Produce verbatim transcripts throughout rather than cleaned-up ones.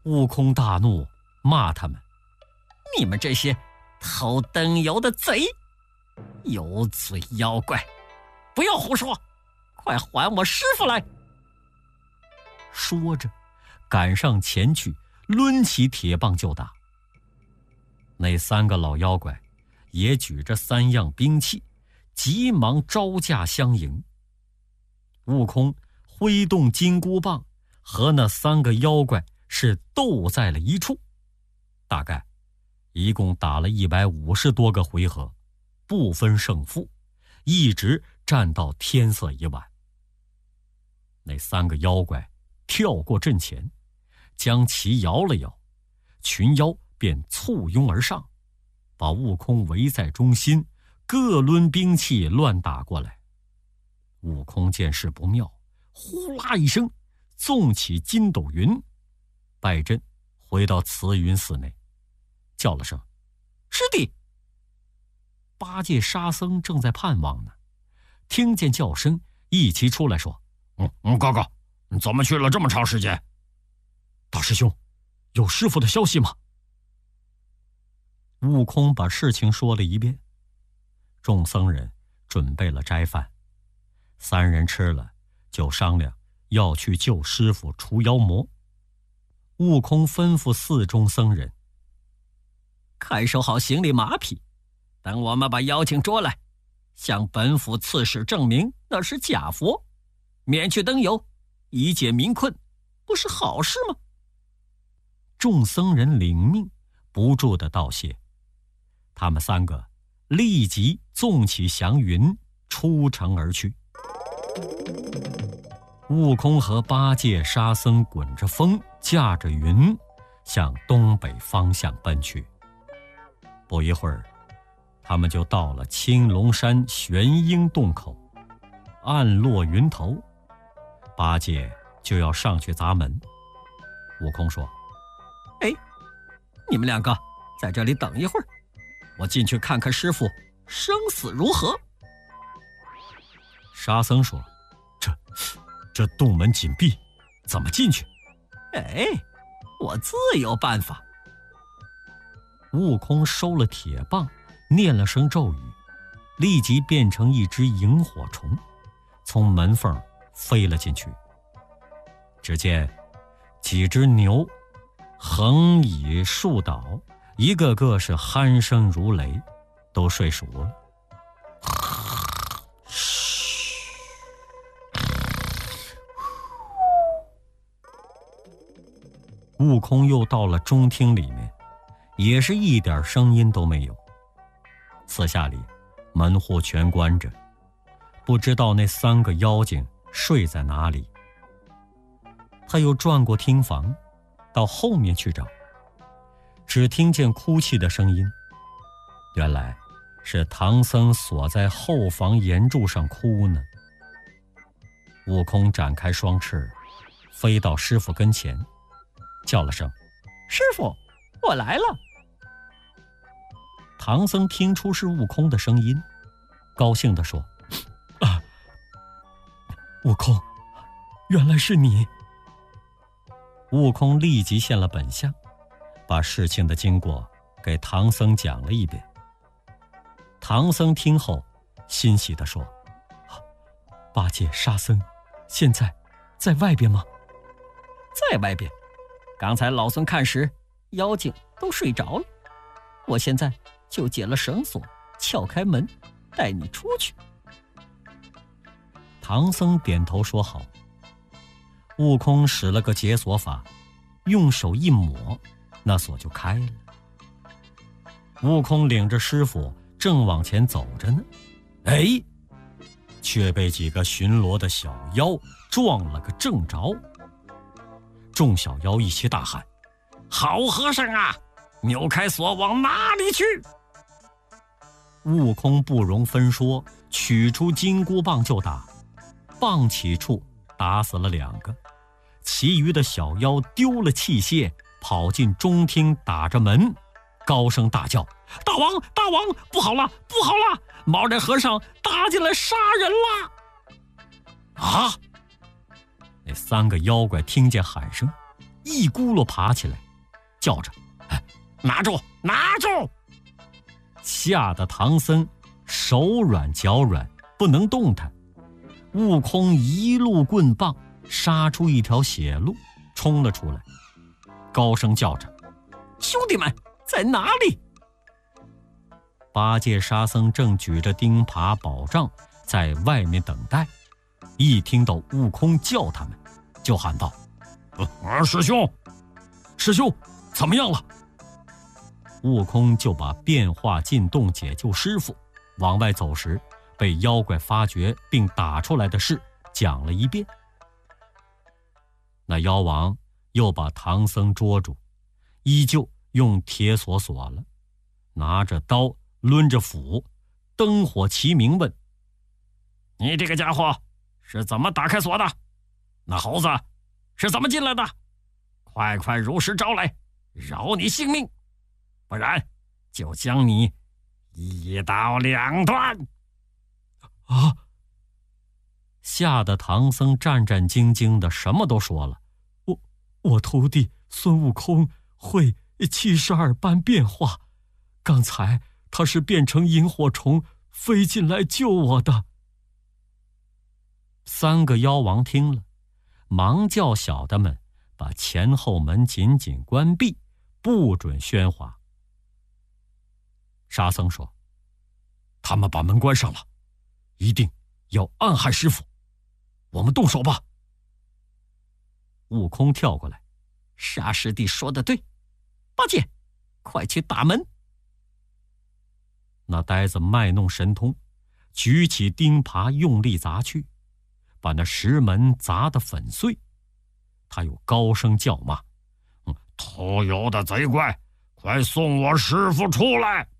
悟空大怒，骂他们：你们这些偷灯油的贼，有嘴妖怪，不要胡说，快还我师傅来！说着赶上前去，抡起铁棒就打。那三个老妖怪也举着三样兵器，急忙招架相迎。悟空挥动金箍棒，和那三个妖怪是斗在了一处，大概一共打了一百五十多个回合，不分胜负，一直战到天色已晚。那三个妖怪跳过阵前，将旗摇了摇，群妖便簇拥而上，把悟空围在中心，各抡兵器乱打过来。悟空见势不妙，呼啦一声纵起筋斗云，败阵回到慈云寺内，叫了声师弟。八戒沙僧正在盼望呢，听见叫声，一齐出来说：嗯嗯，哥哥，你怎么去了这么长时间？大师兄，有师傅的消息吗？悟空把事情说了一遍。众僧人准备了斋饭，三人吃了，就商量要去救师傅除妖魔。悟空吩咐寺中僧人：看守好行李马匹，等我们把妖精捉来，向本府刺史证明那是假佛，免去灯油，以解民困，不是好事吗？众僧人领命，不住地道谢。他们三个立即纵起祥云，出城而去。悟空和八戒、沙僧滚着风，驾着云，向东北方向奔去。不一会儿，他们就到了青龙山玄鹰洞口，暗落云头。八戒就要上去砸门。悟空说：哎，你们两个在这里等一会儿，我进去看看师傅生死如何。沙僧说：这这洞门紧闭，怎么进去？哎，我自有办法。悟空收了铁棒，念了声咒语，立即变成一只萤火虫，从门缝飞了进去。只见几只牛横倚竖倒，一个个是鼾声如雷，都睡熟了。悟空又到了中厅里面，也是一点声音都没有。四下里门户全关着，不知道那三个妖精睡在哪里。他又转过厅房，到后面去找，只听见哭泣的声音。原来是唐僧锁在后房檐柱上哭呢。悟空展开双翅，飞到师傅跟前，叫了声：师傅，我来了。唐僧听出是悟空的声音，高兴地说：啊，悟空，原来是你。悟空立即现了本相，把事情的经过给唐僧讲了一遍。唐僧听后欣喜地说：八戒、沙僧现在在外边吗？在外边，刚才老孙看时，妖精都睡着了，我现在就解了绳索，撬开门，带你出去。唐僧点头说好。悟空使了个解锁法，用手一抹，那锁就开了。悟空领着师傅正往前走着呢，哎，却被几个巡逻的小妖撞了个正着。众小妖一起大喊：好和尚啊，扭开锁往哪里去？悟空不容分说，取出金箍棒就打，棒起处打死了两个，其余的小妖丢了器械，跑进中厅，打着门，高声大叫：大王大王，不好了不好了，毛人和尚打进来杀人啦！啊！那三个妖怪听见喊声， 一咕噜爬起来，叫着：“哎，拿住，拿住！”吓得唐僧手软脚软，不能动弹。悟空一路棍棒，杀出一条血路，冲了出来，高声叫着：“兄弟们，在哪里？”八戒、沙僧正举着钉耙宝杖在外面等待，一听到悟空叫他们，就喊道：“啊，师兄，师兄，怎么样了？”悟空就把变化进洞解救师傅，往外走时被妖怪发觉并打出来的事讲了一遍。那妖王又把唐僧捉住，依旧用铁锁锁了，拿着刀抡着斧，灯火齐鸣问：“你这个家伙是怎么打开锁的？那猴子是怎么进来的？快快如实招来，饶你性命，不然就将你一刀两断！”啊！吓得唐僧战战兢兢的，什么都说了。我我徒弟孙悟空会七十二般变化，刚才他是变成萤火虫飞进来救我的。三个妖王听了，忙叫小的们把前后门紧紧关闭，不准喧哗。沙僧说：“他们把门关上了，一定要暗害师傅，我们动手吧。”悟空跳过来：“沙师弟说得对，八戒，快去打门。”那呆子卖弄神通，举起钉耙用力砸去，把那石门砸得粉碎。他又高声叫骂：“偷油的贼怪，快送我师傅出来！”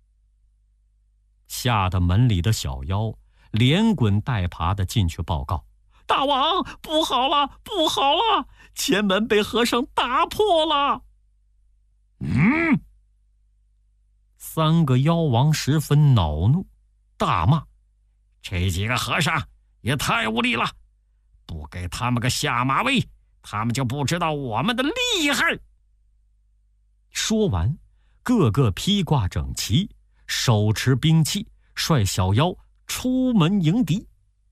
吓得门里的小妖连滚带爬的进去报告：“大王，不好了，不好了，前门被和尚打破了！”嗯，三个妖王十分恼怒，大骂：“这几个和尚也太无礼了，不给他们个下马威，他们就不知道我们的厉害！”说完，个个披挂整齐，手持兵器，率小妖出门迎敌。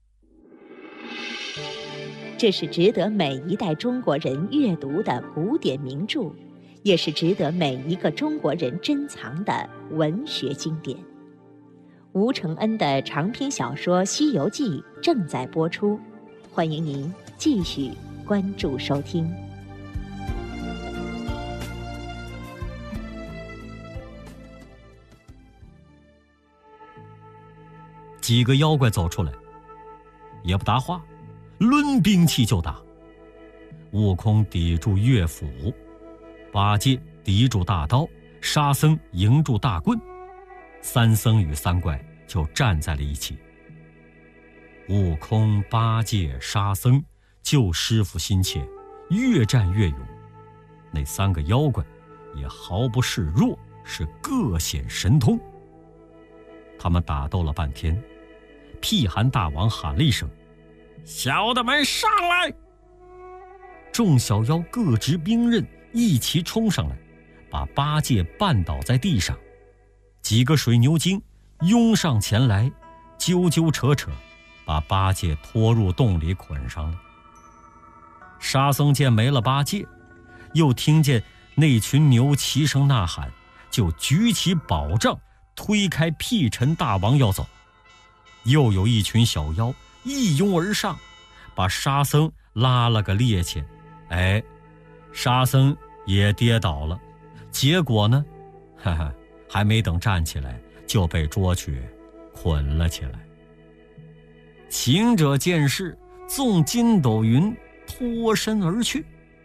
这是值得每一代中国人阅读的古典名著，也是值得每一个中国人珍藏的文学经典。吴承恩的长篇小说《西游记》正在播出，欢迎您继续关注收听。 几个妖怪走出来，也不答话，抡兵器就打。悟空抵住乐斧，八戒抵住大刀，沙僧迎住大棍，三僧与三怪就站在了一起。悟空、八戒、沙僧救师傅心切，越战越勇。那三个妖怪也毫不示弱，是各显神通。他们打斗了半天，屁寒大王喊了一声：“小的们上来！”众小妖各执兵刃，一齐冲上来，把八戒绊倒在地上。几个水牛精拥上前来，揪揪扯扯，把八戒拖入洞里捆上了。沙僧见没了八戒，又听见那群牛齐声呐喊，就举起宝杖推开屁尘大王要走。又有一群小妖一拥而上，把沙僧拉了个趔趄。哎，沙僧也跌倒了，结果呢，哈哈，还没等站起来，就被捉去捆了起来。行者见势，纵筋斗云脱身而去。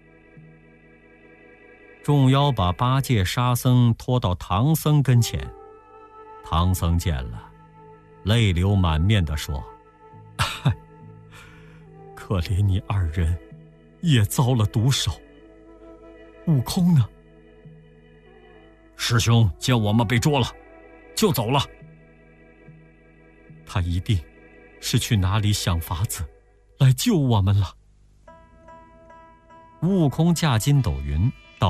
众妖把八戒、沙僧拖到唐僧跟前，唐僧见了，泪流满面地说：“嗨，可怜你二人也遭了毒手。悟空呢？”师兄见我们被捉了，就走了。他一定是去哪里想法子来救我们了。 悟空驾筋斗云，